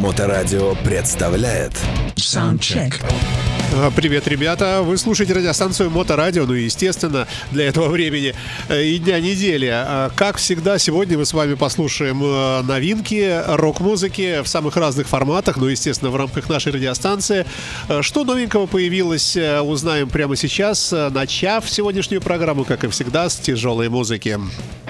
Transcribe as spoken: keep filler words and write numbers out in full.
Моторадио представляет Soundcheck. Привет, ребята! Вы слушаете радиостанцию Моторадио, ну и, естественно, для этого времени и дня недели. Как всегда, сегодня мы с вами послушаем новинки рок-музыки в самых разных форматах, ну, естественно, в рамках нашей радиостанции. Что новенького появилось, узнаем прямо сейчас, начав сегодняшнюю программу, как и всегда, с тяжелой музыки.